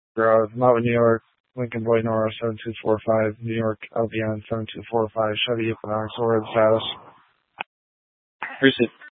Grove, Mountain, New York, Lincoln Boy Nora 7245, New York LBN 7245, Chevy Equinox, or the status. Receive.